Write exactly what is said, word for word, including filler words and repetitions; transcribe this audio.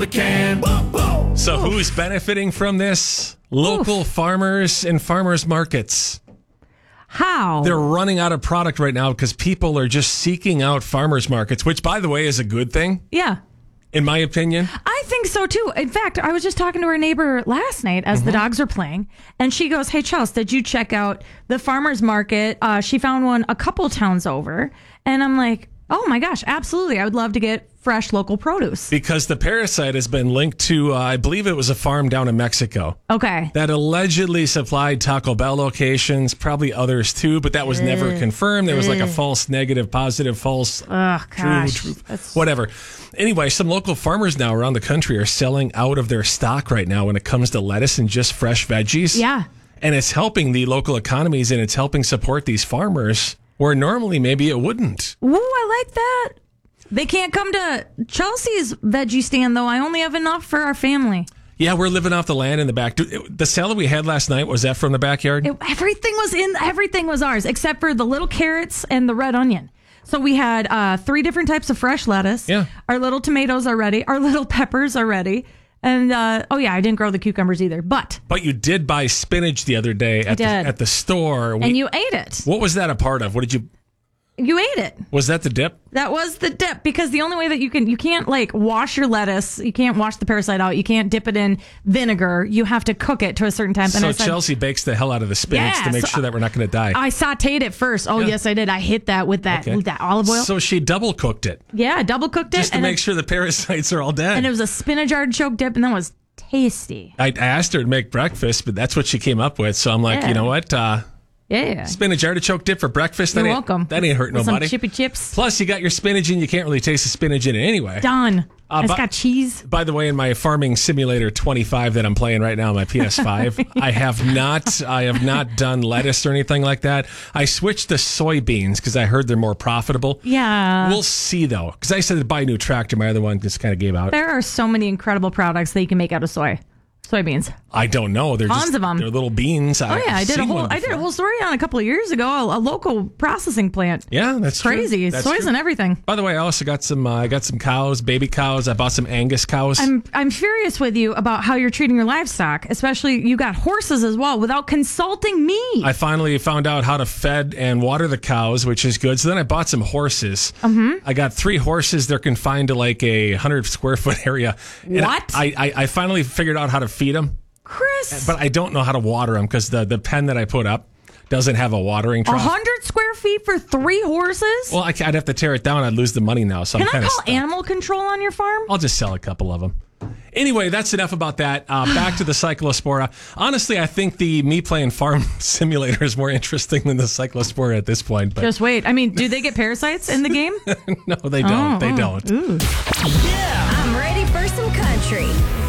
The can. So who's benefiting from this? Local Oof. farmers and farmers markets. How? They're running out of product right now because people are just seeking out farmers markets, which, by the way, is a good thing. Yeah. In my opinion. I think so, too. In fact, I was just talking to our neighbor last night as mm-hmm. the dogs were playing, and she goes, hey, Chelsea, did you check out the farmer's market? Uh, she found one a couple towns over, and I'm like, oh, my gosh, absolutely. I would love to get fresh local produce. Because the parasite has been linked to, uh, I believe it was a farm down in Mexico. Okay. That allegedly supplied Taco Bell locations, probably others too, but that was Ugh. never confirmed. There was like a false negative, positive, false, oh, gosh. true, true, whatever. Anyway, some local farmers now around the country are selling out of their stock right now when it comes to lettuce and just fresh veggies. Yeah. And it's helping the local economies and it's helping support these farmers where normally maybe it wouldn't. Ooh, I like that. They can't come to Chelsea's veggie stand, though. I only have enough for our family. Yeah, we're living off the land in the back. The salad we had last night, was that from the backyard? It, everything was in. Everything was ours, except for the little carrots and the red onion. So we had uh, three different types of fresh lettuce. Yeah. Our little tomatoes are ready. Our little peppers are ready. And, uh, oh, yeah, I didn't grow the cucumbers either, but... But you did buy spinach the other day at, the, at the store. We, and you ate it. What was that a part of? What did you... You ate it. Was that the dip? That was the dip, because the only way that you can, you can't like wash your lettuce, you can't wash the parasite out, you can't dip it in vinegar, you have to cook it to a certain temp. So and said, Chelsea bakes the hell out of the spinach yeah, to make so sure that we're not going to die. I sauteed it first. Oh, yeah. Yes, I did. I hit that with that okay. with that olive oil. So she double cooked it. Yeah, double cooked it. Just to and make it, sure the parasites are all dead. And it was a spinach artichoke dip, and that was tasty. I, I asked her to make breakfast, but that's what she came up with. So I'm like, yeah. you know what? Uh, Yeah. Spinach artichoke dip for breakfast. You're that welcome. That ain't hurt With nobody. Some chippy chips. Plus, you got your spinach in. You can't really taste the spinach in it anyway. Done. Uh, it's by, got cheese. By the way, in my Farming Simulator twenty-five that I'm playing right now on my P S five, I have not I have not done lettuce or anything like that. I switched to soybeans because I heard they're more profitable. Yeah. We'll see, though. Because I said to buy a new tractor. My other one just kind of gave out. There are so many incredible products that you can make out of soy. Soybeans. I don't know. They're Tons just, of them. They're little beans. Oh yeah, I've I did a whole I did a whole story on a couple of years ago. A, a local processing plant. Yeah, that's crazy. That's Soy's true. and everything. By the way, I also got some. Uh, I got some cows, baby cows. I bought some Angus cows. I'm I'm furious with you about how you're treating your livestock. Especially you got horses as well without consulting me. I finally found out how to fed and water the cows, which is good. So then I bought some horses. Mm-hmm. I got three horses. They're confined to like a hundred square foot area. And what? I, I I finally figured out how to feed them. Chris. But I don't know how to water them because the, the pen that I put up doesn't have a watering trough. A hundred square feet for three horses? Well, I, I'd have to tear it down. I'd lose the money now. So Can I'm I call stuck. animal control on your farm? I'll just sell a couple of them. Anyway, that's enough about that. Uh, back to the Cyclospora. Honestly, I think the me playing Farm Simulator is more interesting than the Cyclospora at this point. But. Just wait. I mean, do they get parasites in the game? No, they don't. Oh, they oh. don't. Ooh. Yeah! I'm ready for some country.